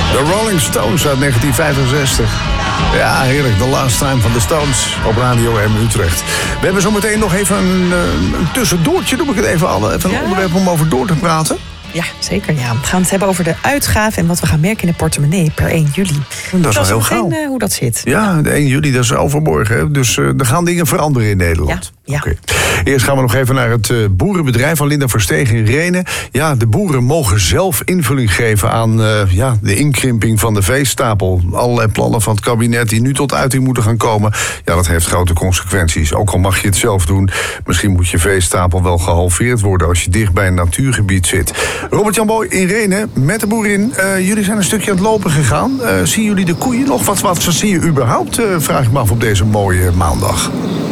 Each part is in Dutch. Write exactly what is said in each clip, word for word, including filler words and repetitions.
De Rolling Stones uit negentien vijfenzestig. Ja, heerlijk. The Last Time van de Stones op Radio M Utrecht. We hebben zo meteen nog even een, een tussendoortje, noem ik het even al. Even een ja. onderwerp om over door te praten. Ja, zeker. Ja. We gaan het hebben over de uitgaven en wat we gaan merken in de portemonnee per één juli. Dat is wel heel gauw. Uh, hoe dat zit. Ja, de één juli, dat is overmorgen. Hè? Dus uh, er gaan dingen veranderen in Nederland. Ja, ja. Okay. Eerst gaan we nog even naar het uh, boerenbedrijf van Linda Verstegen in Rhenen. Ja, de boeren mogen zelf invulling geven aan uh, ja, de inkrimping van de veestapel. Allerlei plannen van het kabinet die nu tot uiting moeten gaan komen. Ja, dat heeft grote consequenties. Ook al mag je het zelf doen, misschien moet je veestapel wel gehalveerd worden als je dicht bij een natuurgebied zit. Robert-Jan Boy in Rhenen met de boerin. Uh, jullie zijn een stukje aan het lopen gegaan. Uh, zien jullie de koeien nog? Wat, wat zie je überhaupt, uh, vraag ik me af op deze mooie maandag.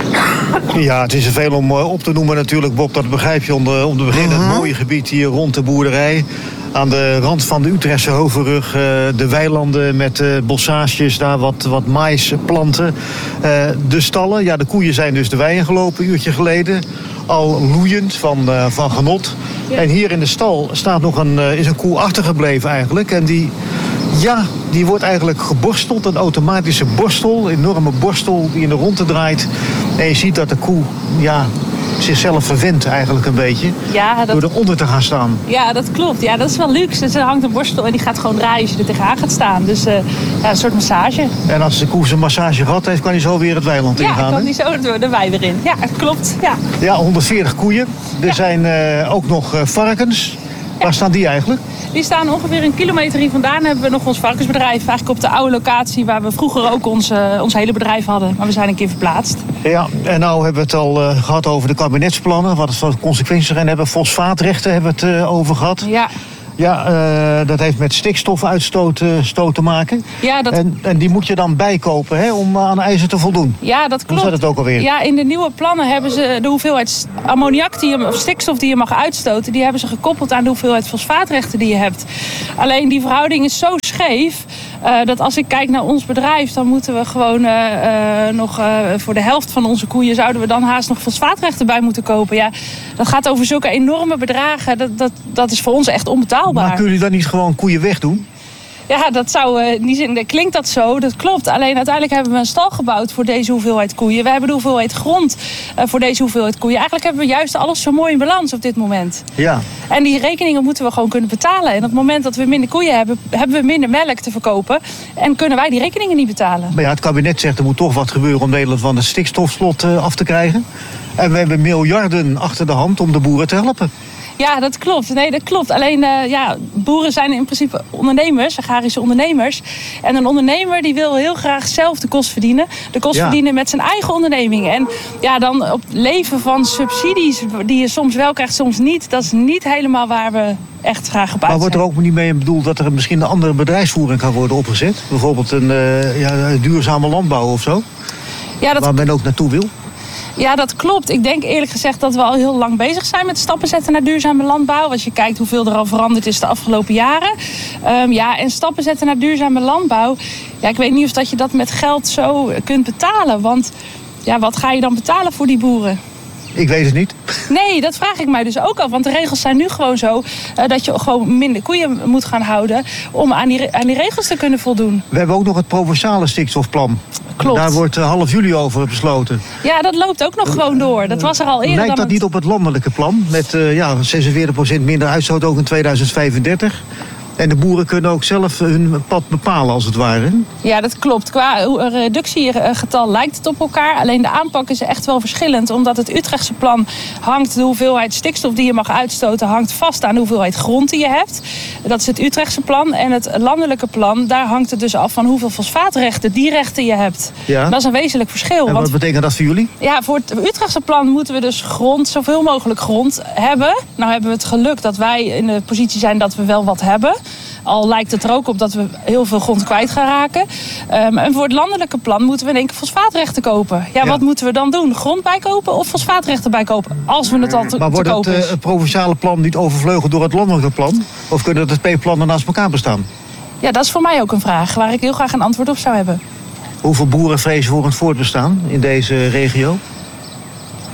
Ja, het is er veel om op te noemen natuurlijk, Bob. Dat begrijp je om te, om te beginnen. Uh-huh. Het mooie gebied hier rond de boerderij. Aan de rand van de Utrechtse Hogerrug. Uh, de weilanden met uh, bossages, daar wat, wat maisplanten. Uh, de stallen, ja, de koeien zijn dus de wei ingelopen een uurtje geleden. Al loeiend van, uh, van genot. Ja. En hier in de stal staat nog een, uh, is een koe achtergebleven eigenlijk. En die... Ja, die wordt eigenlijk geborsteld. Een automatische borstel, een enorme borstel die in de ronde draait. En je ziet dat de koe ja, zichzelf verwendt eigenlijk een beetje. Ja, dat... Door eronder te gaan staan. Ja, dat klopt. Ja, dat is wel luxe. Dus er hangt een borstel en die gaat gewoon draaien als je er tegenaan gaat staan. Dus uh, ja, een soort massage. En als de koe zijn massage gehad heeft, kan hij zo weer het weiland ja, ingaan. Ja, kan hij zo door de wei weer in. Ja, klopt. Ja, ja honderdveertig koeien. Er ja. zijn uh, ook nog uh, varkens. Ja. Waar staan die eigenlijk? Die staan ongeveer een kilometer hier vandaan. Hebben we nog ons varkensbedrijf. Eigenlijk op de oude locatie waar we vroeger ook ons, uh, ons hele bedrijf hadden. Maar we zijn een keer verplaatst. Ja, en nou hebben we het al uh, gehad over de kabinetsplannen. Wat voor consequenties erin hebben. Fosfaatrechten hebben we het uh, over gehad. Ja. Ja, uh, dat heeft met stikstofuitstoot uh, stoot te maken. Ja, dat... en, en die moet je dan bijkopen hè, om aan eisen te voldoen. Ja, dat klopt. Hoe zat het ook alweer? Ja, in de nieuwe plannen hebben ze de hoeveelheid ammoniak die je, of stikstof die je mag uitstoten, die hebben ze gekoppeld aan de hoeveelheid fosfaatrechten die je hebt. Alleen die verhouding is zo scheef uh, dat als ik kijk naar ons bedrijf, dan moeten we gewoon uh, uh, nog uh, voor de helft van onze koeien zouden we dan haast nog fosfaatrechten bij moeten kopen. Ja, dat gaat over zulke enorme bedragen. Dat, dat, dat is voor ons echt onbetaalbaar. Maar kunnen jullie dan niet gewoon koeien wegdoen? Ja, dat zou, in die zin klinkt dat zo, dat klopt. Alleen uiteindelijk hebben we een stal gebouwd voor deze hoeveelheid koeien. We hebben de hoeveelheid grond uh, voor deze hoeveelheid koeien. Eigenlijk hebben we juist alles zo mooi in balans op dit moment. Ja. En die rekeningen moeten we gewoon kunnen betalen. En op het moment dat we minder koeien hebben, hebben we minder melk te verkopen. En kunnen wij die rekeningen niet betalen. Maar ja, het kabinet zegt er moet toch wat gebeuren om delen van het stikstofslot uh, af te krijgen. En we hebben miljarden achter de hand om de boeren te helpen. Ja, dat klopt. Nee, dat klopt. Alleen, uh, ja, boeren zijn in principe ondernemers, agrarische ondernemers. En een ondernemer die wil heel graag zelf de kost verdienen. De kost ja. verdienen met zijn eigen onderneming. En ja, dan op leven van subsidies die je soms wel krijgt, soms niet. Dat is niet helemaal waar we echt graag op uit zijn. Maar wordt er ook niet mee bedoeld dat er misschien een andere bedrijfsvoering kan worden opgezet? Bijvoorbeeld een uh, ja, duurzame landbouw of zo? Ja, dat... Waar men ook naartoe wil? Ja, dat klopt. Ik denk eerlijk gezegd dat we al heel lang bezig zijn met stappen zetten naar duurzame landbouw. Als je kijkt hoeveel er al veranderd is de afgelopen jaren. Um, ja, en stappen zetten naar duurzame landbouw. Ja, ik weet niet of dat je dat met geld zo kunt betalen. Want ja, wat ga je dan betalen voor die boeren? Ik weet het niet. Nee, dat vraag ik mij dus ook af. Want de regels zijn nu gewoon zo uh, dat je gewoon minder koeien moet gaan houden om aan die, aan die regels te kunnen voldoen. We hebben ook nog het provinciale stikstofplan. Klopt. Daar wordt uh, half juli over besloten. Ja, dat loopt ook nog gewoon door. Dat was er al eerder. Lijkt dat dan het... niet op het landelijke plan? Met uh, ja, zesenveertig procent minder uitstoot ook in tweeduizend vijfendertig. En de boeren kunnen ook zelf hun pad bepalen, als het ware. Ja, dat klopt. Qua reductiegetal lijkt het op elkaar. Alleen de aanpak is echt wel verschillend. Omdat het Utrechtse plan hangt, de hoeveelheid stikstof die je mag uitstoten, hangt vast aan de hoeveelheid grond die je hebt. Dat is het Utrechtse plan. En het landelijke plan, daar hangt het dus af van hoeveel fosfaatrechten, die rechten je hebt. Ja. Dat is een wezenlijk verschil. En wat want, betekent dat voor jullie? Ja, voor het Utrechtse plan moeten we dus grond, zoveel mogelijk grond hebben. Nou hebben we het geluk dat wij in de positie zijn dat we wel wat hebben. Al lijkt het er ook op dat we heel veel grond kwijt gaan raken. Um, en voor het landelijke plan moeten we in één keer fosfaatrechten kopen. Ja, ja, wat moeten we dan doen? Grond bijkopen of fosfaatrechten bijkopen? Als we het al te, maar wordt te kopen het, uh, het provinciale plan niet overvleugeld door het landelijke plan? Of kunnen de twee plannen naast elkaar bestaan? Ja, dat is voor mij ook een vraag waar ik heel graag een antwoord op zou hebben. Hoeveel boeren vrezen voor het voortbestaan in deze regio?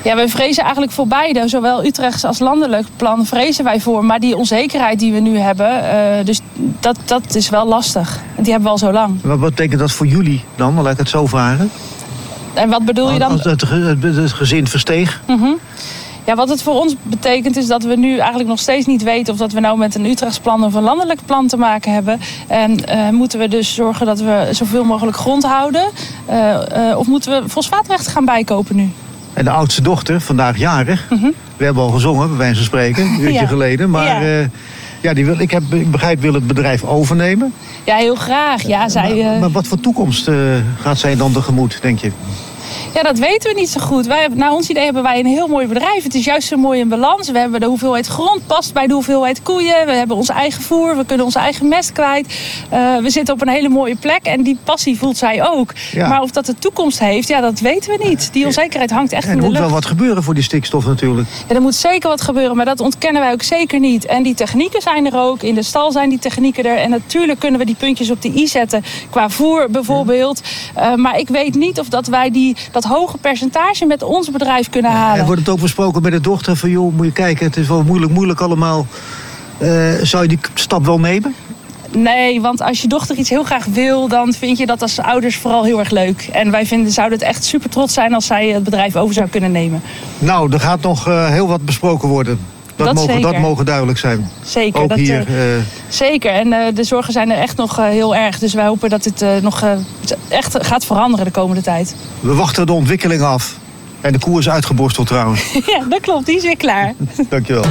Ja, wij vrezen eigenlijk voor beide. Zowel Utrechts als landelijk plan vrezen wij voor. Maar die onzekerheid die we nu hebben, uh, dus dat, dat is wel lastig. Die hebben we al zo lang. Wat betekent dat voor jullie dan? Laat ik het zo vragen. En wat bedoel je dan? Als het, het, het gezin Versteeg. Mm-hmm. Ja, wat het voor ons betekent is dat we nu eigenlijk nog steeds niet weten of dat we nou met een Utrechts plan of een landelijk plan te maken hebben. En uh, moeten we dus zorgen dat we zoveel mogelijk grond houden? Uh, uh, of moeten we fosfaatrechten gaan bijkopen nu? En de oudste dochter, vandaag jarig. Mm-hmm. We hebben al gezongen, bij wijze van spreken, een uurtje ja. geleden. Maar ja. Uh, ja, die wil, ik, heb, ik begrijp, wil het bedrijf overnemen. Ja, heel graag. Ja, zij, uh... maar, maar wat voor toekomst uh, gaat zij dan tegemoet, denk je? Ja, dat weten we niet zo goed. Wij, naar ons idee hebben wij een heel mooi bedrijf. Het is juist zo mooi in balans. We hebben de hoeveelheid grond, past bij de hoeveelheid koeien. We hebben ons eigen voer, we kunnen onze eigen mest kwijt. Uh, we zitten op een hele mooie plek en die passie voelt zij ook. Ja. Maar of dat de toekomst heeft, ja, dat weten we niet. Die onzekerheid hangt echt en in de lucht. Er moet wel wat gebeuren voor die stikstof natuurlijk. Ja, er moet zeker wat gebeuren, maar dat ontkennen wij ook zeker niet. En die technieken zijn er ook. In de stal zijn die technieken er. En natuurlijk kunnen we die puntjes op de i zetten. Qua voer bijvoorbeeld. Uh, maar ik weet niet of dat wij die... dat hoge percentage met ons bedrijf kunnen halen. En wordt het ook besproken met de dochter van, joh, moet je kijken, het is wel moeilijk, moeilijk allemaal. Uh, zou je die stap wel nemen? Nee, want als je dochter iets heel graag wil, dan vind je dat als ouders vooral heel erg leuk. En wij vinden, zouden het echt super trots zijn als zij het bedrijf over zou kunnen nemen. Nou, er gaat nog uh, heel wat besproken worden. Dat, dat, mogen, dat mogen duidelijk zijn. Zeker. Ook dat, hier. Uh... Zeker. En uh, de zorgen zijn er echt nog uh, heel erg. Dus wij hopen dat het uh, nog uh, echt gaat veranderen de komende tijd. We wachten de ontwikkeling af. En de koe is uitgeborsteld trouwens. Ja, dat klopt. Die is weer klaar. Dankjewel.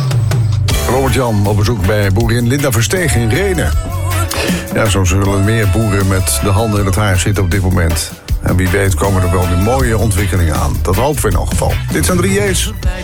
Robert-Jan op bezoek bij boerin Linda Versteeg in Rhenen. Ja, zo zullen meer boeren met de handen in het haar zitten op dit moment. En wie weet komen er wel weer mooie ontwikkelingen aan. Dat hopen we in elk geval. Dit zijn drie J's.